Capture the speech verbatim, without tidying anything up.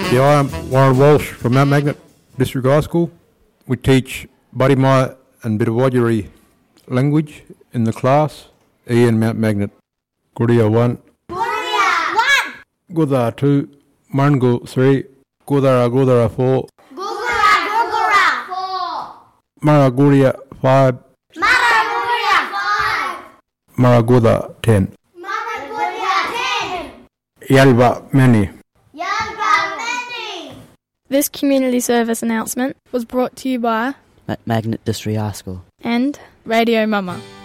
Yeah, I'm Warren Walsh from Mount Magnet District High School. We teach Barimaya and Bitawajiri language in the class, Ian Mount Magnet. Guria one. Guria one. Gudha two. Marngu three. Gudara Gudara four. Gugura Gugura four. Maraguria five. Maraguria five. Maraguda ten. Maraguria ten. Yalva many. Yalva many. This community service announcement was brought to you by Magnet District High School and Radio Mama.